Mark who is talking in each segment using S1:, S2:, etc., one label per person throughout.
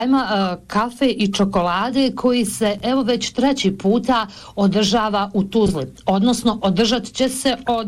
S1: kafe i čokolade koji se evo već 3. puta održava u Tuzli, odnosno održat će se od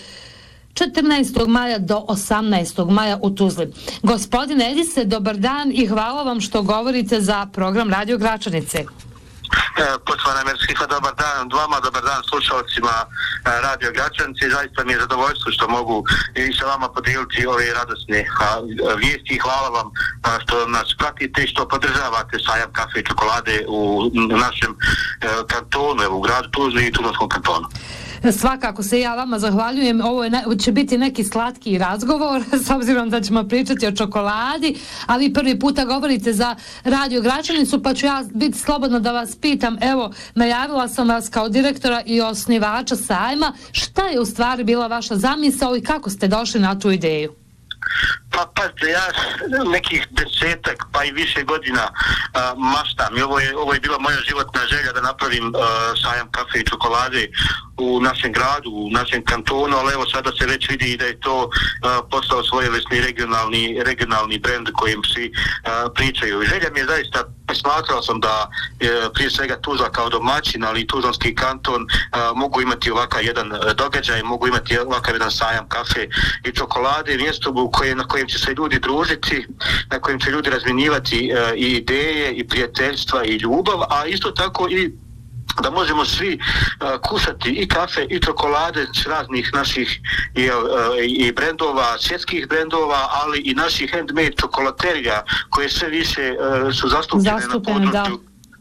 S1: 14. maja do 18. maja u Tuzli. Gospodine Edise, dobar dan i hvala vam što govorite za program Radio Gračanice.
S2: Poštovana Merskifa, dobar dan vama, dobar dan slušalcima Radio Gračanice. Zaista mi je zadovoljstvo što mogu i sa vama podijeliti ove radosne vijesti i hvala vam što nas pratite i što podržavate sajam kafe i čokolade u našem kantonu, u gradu Tuzli i Tuzlanskom kantonu.
S1: Svakako se ja vama zahvaljujem. Ovo će biti neki slatki razgovor s obzirom da ćemo pričati o čokoladi, a vi prvi puta govorite za Radio Gračanicu, pa ću ja biti slobodno da vas pitam. Evo, najavila sam vas kao direktora i osnivača sajma. Šta je u stvari bila vaša zamisao i kako ste došli na tu ideju?
S2: Pa pazite, ja nekih 10 pa i više godina maštam i ovo je bila moja životna želja da napravim sajam kafe i čokolade u našem gradu, u našem kantonu, ali evo sada se već vidi da je to postao svojevrsni regionalni brend kojim svi pričaju. Želja mi je zaista, smatrao sam da prije svega Tuzla kao domaćin, ali i Tuzlanski kanton mogu imati ovakav jedan događaj, mogu imati ovakav jedan sajam kafe i čokolade, mjesto na kojem će se ljudi družiti, na kojem će ljudi razmjenjivati i ideje, i prijateljstva, i ljubav, a isto tako i da možemo svi kušati i kafe i čokolade s raznih naših i brendova, svjetskih brendova, ali i naših handmade čokolaterija koje sve više su zastupljene na području.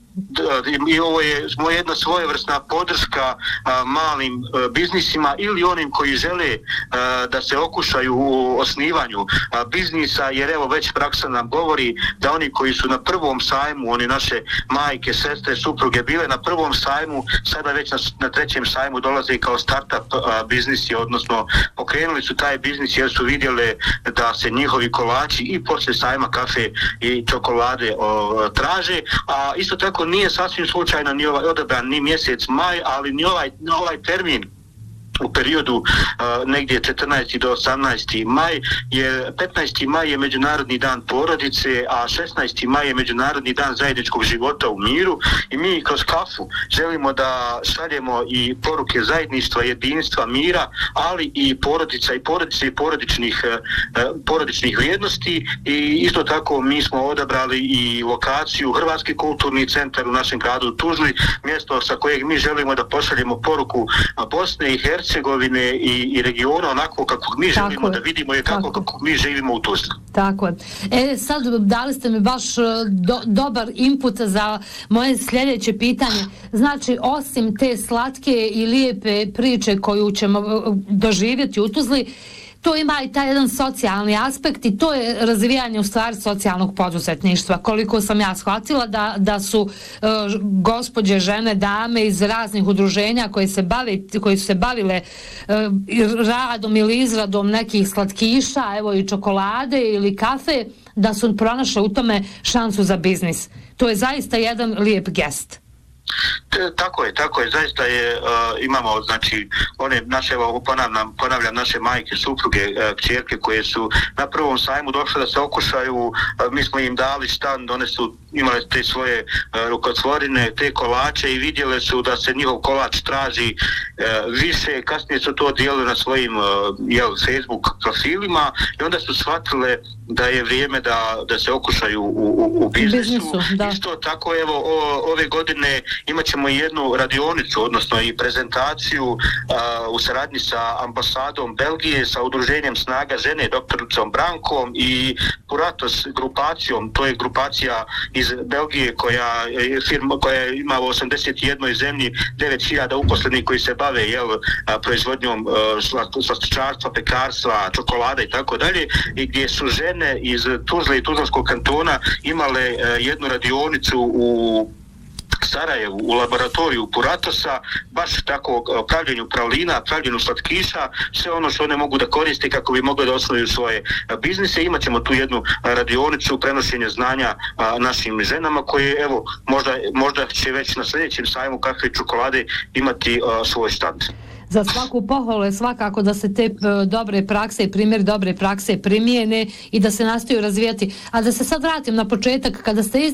S2: I ovo je jedna svojevrsna podrška malim biznisima ili onim koji žele da se okušaju u osnivanju biznisa, jer evo već praksa nam govori da oni koji su na prvom sajmu, oni naše majke, sestre, supruge bile na prvom sajmu, sada već na 3. sajmu dolaze kao startup biznisi, odnosno pokrenuli su taj biznis jer su vidjeli da se njihovi kolači i poslije sajma kafe i čokolade traže, a isto tako nije sasvim slučajno ni ovaj odabran ni mjesec maj, ali ni ovaj termin u periodu negdje 14. do 18. maj, jer 15. maj je Međunarodni dan porodice, a 16. maj je Međunarodni dan zajedničkog života u miru i mi kroz kafu želimo da šaljemo i poruke zajedništva, jedinstva, mira, ali i porodica i porodičnih vrijednosti i isto tako mi smo odabrali i lokaciju Hrvatski kulturni centar u našem gradu Tuzli, mjesto sa kojeg mi želimo da pošaljemo poruku Bosne i Hercegovine i regiona onako kako mi želimo da vidimo i kako mi živimo u Tuzli.
S1: Tako je. Sad dali ste mi baš dobar input za moje sljedeće pitanje. Znači, osim te slatke i lijepe priče koju ćemo doživjeti u Tuzli, to ima i taj jedan socijalni aspekt i to je razvijanje u stvari socijalnog poduzetništva. Koliko sam ja shvatila da su gospođe, žene, dame iz raznih udruženja koji su se bavile radom ili izradom nekih slatkiša, evo i čokolade ili kafe, da su pronašle u tome šansu za biznis. To je zaista jedan lijep gest.
S2: Tako je, zaista je, imamo znači one naše, ponavljam, naše majke, supruge, kćerke koje su na prvom sajmu došle da se okušaju, mi smo im dali štand, one su imale te svoje rukotvorine, te kolače i vidjele su da se njihov kolač traži više, kasnije su to dijelili na svojim Facebook profilima i onda su shvatile da je vrijeme da se okušaju u biznisu. Isto tako, evo, ove godine imat ćemo jednu radionicu, odnosno i prezentaciju u saradnji sa ambasadom Belgije, sa udruženjem Snaga žene, doktoricom Brankom i Puratos grupacijom, to je grupacija iz Belgije koja ima u 81 zemlji 9000 uposlenih koji se bave proizvodnjom slastičarstva, pekarstva, čokolada i tako dalje, i gdje su žene iz Tuzle i Tuzlanskog kantona imale jednu radionicu u Sarajevu, u laboratoriju Puratosa, baš tako pravljenju pralina, pravljenju slatkiša, sve ono što one mogu da koriste kako bi mogli da osnuju svoje biznise. Imaćemo tu jednu radionicu prenošenja znanja našim ženama koje, evo, možda će već na sljedećem sajmu kafe i čokolade imati svoj štand.
S1: za svaku pohvalu je svakako da se te dobre prakse i primjer dobre prakse primijene i da se nastoju razvijati. A da se sad vratim na početak, kada ste